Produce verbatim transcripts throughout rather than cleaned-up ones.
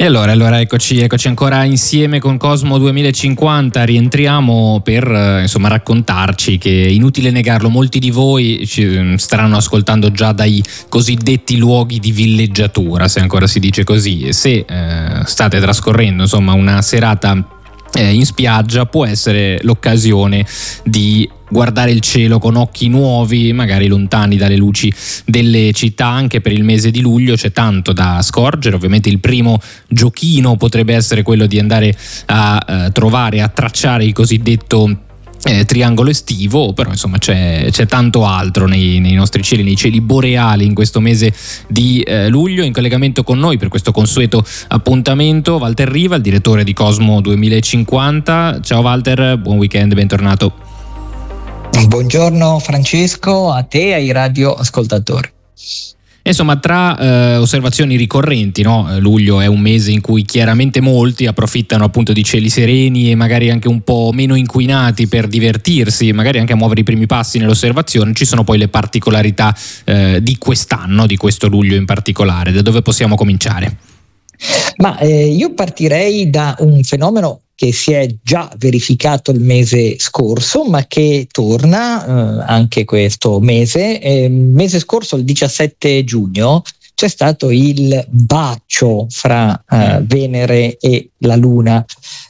E allora, allora eccoci, eccoci ancora insieme con Cosmo duemilacinquanta, rientriamo per eh, insomma raccontarci che, inutile negarlo, molti di voi ci staranno ascoltando già dai cosiddetti luoghi di villeggiatura, se ancora si dice così. Se eh, state trascorrendo insomma una serata eh, in spiaggia, può essere l'occasione di guardare il cielo con occhi nuovi, magari lontani dalle luci delle città. Anche per il mese di luglio c'è tanto da scorgere. Ovviamente il primo giochino potrebbe essere quello di andare a eh, trovare, a tracciare il cosiddetto Eh, triangolo estivo, però insomma c'è, c'è tanto altro nei, nei nostri cieli, nei cieli boreali in questo mese di eh, luglio. In collegamento con noi per questo consueto appuntamento Walter Riva, il direttore di Cosmo duemilacinquanta. Ciao Walter, buon weekend, bentornato. Buongiorno Francesco, a te e ai radioascoltatori. Insomma, tra eh, osservazioni ricorrenti, no? Luglio è un mese in cui chiaramente molti approfittano appunto di cieli sereni e magari anche un po' meno inquinati per divertirsi, magari anche a muovere i primi passi nell'osservazione. Ci sono poi le particolarità eh, di quest'anno, di questo luglio in particolare. Da dove possiamo cominciare? Ma eh, il partirei da un fenomeno che si è già verificato il mese scorso, ma che torna eh, anche questo mese. Eh, mese scorso, il diciassette giugno, c'è stato il bacio fra eh, Venere e la Luna.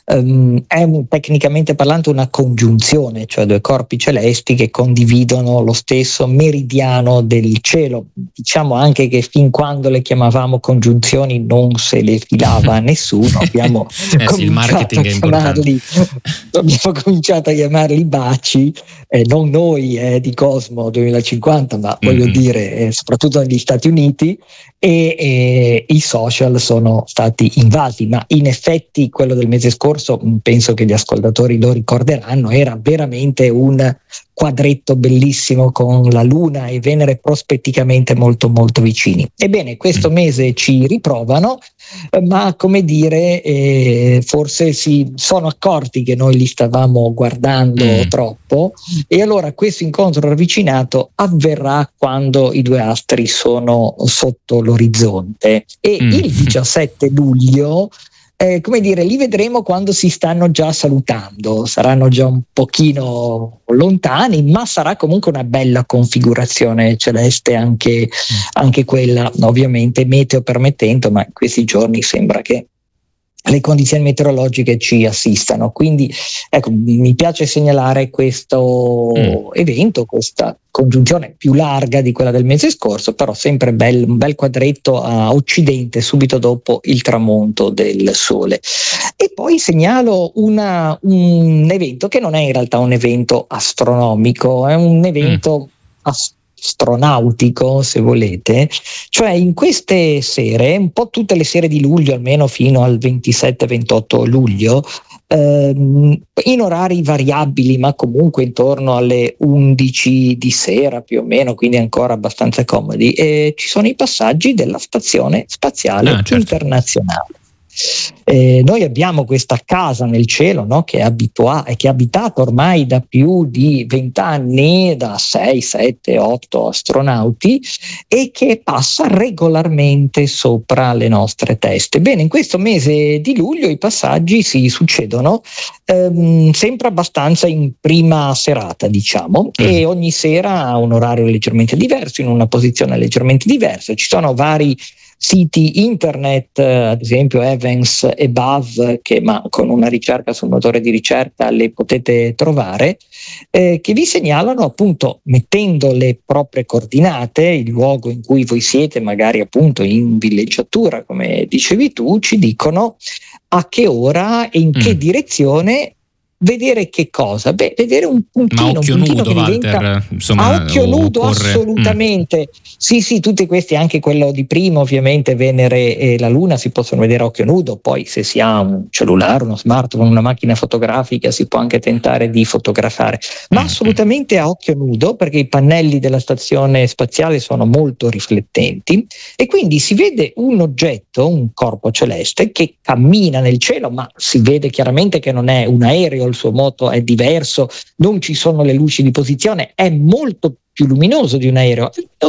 Um, è un, tecnicamente parlando una congiunzione, cioè due corpi celesti che condividono lo stesso meridiano del cielo. Diciamo anche che fin quando le chiamavamo congiunzioni non se le filava nessuno. Abbiamo eh sì, il marketing è chiamarli, abbiamo cominciato a chiamarli baci, eh, non noi eh, di Cosmo duemilacinquanta, ma mm-hmm. voglio dire eh, soprattutto negli Stati Uniti, e eh, i social sono stati invasi. Ma in effetti quello del mese scorso, penso che gli ascoltatori lo ricorderanno, era veramente un quadretto bellissimo con la Luna e Venere prospetticamente molto molto vicini. Ebbene, questo mese ci riprovano, ma come dire, eh, forse si sono accorti che noi li stavamo guardando mm. troppo, e allora questo incontro ravvicinato avverrà quando i due astri sono sotto l'orizzonte, e mm. il diciassette luglio Eh, come dire, li vedremo quando si stanno già salutando. Saranno già un pochino lontani, ma sarà comunque una bella configurazione celeste anche, anche quella, ovviamente meteo permettendo, ma in questi giorni sembra che le condizioni meteorologiche ci assistano. Quindi ecco, mi piace segnalare questo mm. evento, questa congiunzione più larga di quella del mese scorso, però sempre bel, un bel quadretto a occidente subito dopo il tramonto del sole. E poi segnalo una, un evento che non è in realtà un evento astronomico, è un evento mm. astronomico, astronautico, se volete. Cioè in queste sere, un po' tutte le sere di luglio, almeno fino al ventisette ventotto luglio, ehm, in orari variabili, ma comunque intorno alle undici di sera più o meno, quindi ancora abbastanza comodi, e ci sono i passaggi della Stazione Spaziale ah, certo. Internazionale. Eh, noi abbiamo questa casa nel cielo, no, che è abitua- che è abitata ormai da più di vent'anni da sei, sette, otto astronauti, e che passa regolarmente sopra le nostre teste. Bene, in questo mese di luglio i passaggi si succedono ehm, sempre abbastanza in prima serata, diciamo, mm. e ogni sera ha un orario leggermente diverso, in una posizione leggermente diversa. Ci sono vari siti internet, ad esempio Evans e Buzz, che ma con una ricerca sul motore di ricerca le potete trovare, eh, che vi segnalano appunto, mettendo le proprie coordinate, il luogo in cui voi siete, magari appunto in villeggiatura come dicevi tu, ci dicono a che ora e in mm. che direzione vedere che cosa? Beh, vedere un puntino, ma occhio un puntino nudo, che diventa, Walter, insomma, a occhio nudo occorre... assolutamente. Mm. Sì, sì, tutti questi, anche quello di prima, ovviamente Venere e la Luna si possono vedere a occhio nudo. Poi se si ha un cellulare, uno smartphone, una macchina fotografica, si può anche tentare di fotografare, ma mm. assolutamente a occhio nudo, perché i pannelli della stazione spaziale sono molto riflettenti, e quindi si vede un oggetto, un corpo celeste che cammina nel cielo, ma si vede chiaramente che non è un aereo, il suo moto è diverso, non ci sono le luci di posizione, è molto più luminoso di un aereo, è luminoso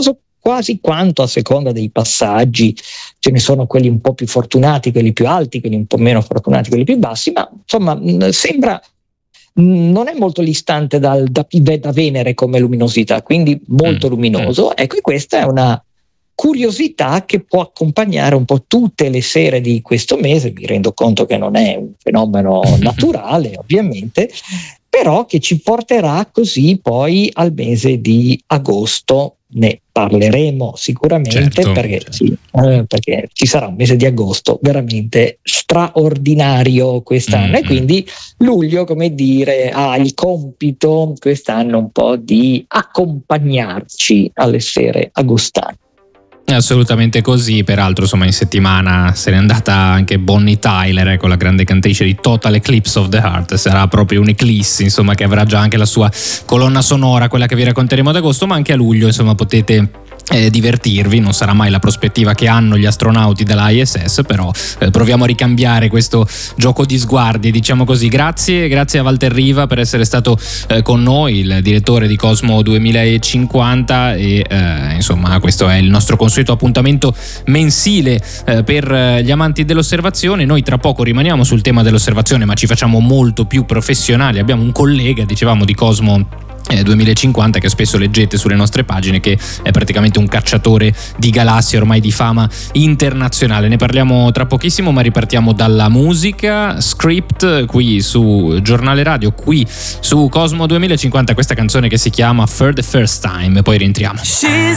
quasi quanto a seconda dei passaggi. Ce ne sono quelli un po' più fortunati, quelli più alti, quelli un po' meno fortunati, quelli più bassi, ma insomma sembra, non è molto distante dal, da, da Venere come luminosità, quindi molto mm. luminoso. Ecco, questa è una curiosità che può accompagnare un po' tutte le sere di questo mese. Mi rendo conto che non è un fenomeno naturale, ovviamente, però che ci porterà così poi al mese di agosto. Ne parleremo sicuramente, certo, perché, certo. Sì, eh, perché ci sarà un mese di agosto veramente straordinario quest'anno, mm-hmm. e quindi luglio, come dire, ha il compito quest'anno un po' di accompagnarci alle sere agostane. Assolutamente così. Peraltro, insomma, in settimana se n'è andata anche Bonnie Tyler, ecco, la grande cantrice di Total Eclipse of the Heart. Sarà proprio un'eclissi, insomma, che avrà già anche la sua colonna sonora, quella che vi racconteremo ad agosto, ma anche a luglio, insomma, potete Eh, divertirvi. Non sarà mai la prospettiva che hanno gli astronauti dell'I S S, però eh, proviamo a ricambiare questo gioco di sguardi, diciamo così. Grazie, grazie a Walter Riva per essere stato eh, con noi, il direttore di Cosmo duemilacinquanta, e eh, insomma questo è il nostro consueto appuntamento mensile eh, per gli amanti dell'osservazione. Noi tra poco rimaniamo sul tema dell'osservazione, ma ci facciamo molto più professionali. Abbiamo un collega, dicevamo, di Cosmo Eh, duemilacinquanta, che spesso leggete sulle nostre pagine, che è praticamente un cacciatore di galassie ormai di fama internazionale. Ne parliamo tra pochissimo, ma ripartiamo dalla musica. Script qui su Giornale Radio, qui su Cosmo duemilacinquanta, questa canzone che si chiama For the First Time, poi rientriamo.